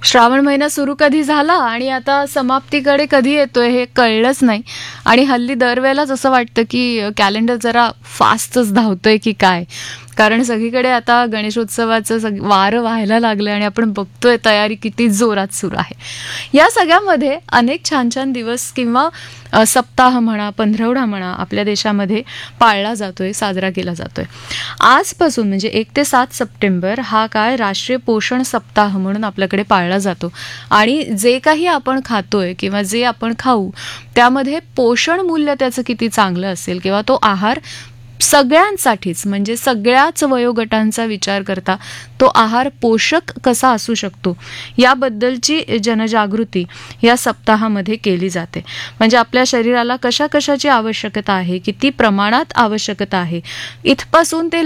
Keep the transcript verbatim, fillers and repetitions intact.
श्रावण महिना सुरू कधी झाला आणि आता समाप्तीकडे कधी येतोय हे कळलंच नाही. आणि हल्ली दरवेळेलाच असं वाटतं की कॅलेंडर जरा फास्टच धावतोय की काय, कारण सगळीकडे आता गणेशोत्सवाचं सग वारं व्हायला लागलं आणि आपण बघतोय तयारी किती जोरात सुरू आहे. या सगळ्यामध्ये अनेक छान छान दिवस किंवा अ, सप्ताह म्हणा, पंधरवडा म्हणा, आपल्या देशामध्ये पाळला जातोय, साजरा केला जातोय. आजपासून म्हणजे एक ते सात सप्टेंबर हा काळ राष्ट्रीय पोषण सप्ताह म्हणून आपल्याकडे पाळला जातो. आणि जे काही आपण खातोय किंवा जे आपण खाऊ त्यामध्ये पोषण मूल्य त्याचं किती चांगलं असेल किंवा तो आहार सगळ्यांसाठीच म्हणजे सगळ्याच वयोगटांचा विचार करता तो आहार पोषक कसा असू शकतो याबद्दलची जनजागृती या सप्ताहामध्ये केली जाते. म्हणजे आपल्या शरीराला कशा कशाची आवश्यकता आहे, किती प्रमाणात आवश्यकता आहे, इथपासून ते